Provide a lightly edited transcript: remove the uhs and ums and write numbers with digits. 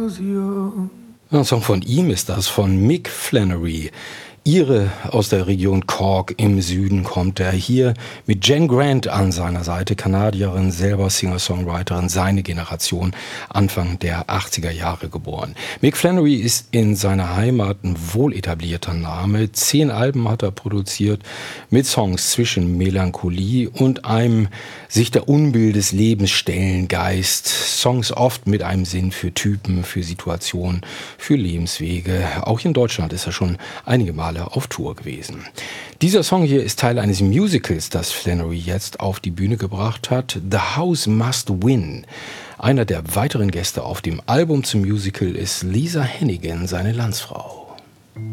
Ein Song von ihm ist das, von Mick Flannery. Ire aus der Region Cork im Süden kommt er hier mit Jen Grant an seiner Seite, Kanadierin, selber Singer-Songwriterin, seine Generation, Anfang der 80er Jahre geboren. Mick Flannery ist in seiner Heimat ein wohl etablierter Name. 10 Alben hat er produziert mit Songs zwischen Melancholie und einem sich der Unbill des Lebens stellen Geist. Songs oft mit einem Sinn für Typen, für Situationen, für Lebenswege. Auch in Deutschland ist er schon einige Male auf Tour gewesen. Dieser Song hier ist Teil eines Musicals, das Flannery jetzt auf die Bühne gebracht hat. The House Must Win. Einer der weiteren Gäste auf dem Album zum Musical ist Lisa Hannigan, seine Landsfrau.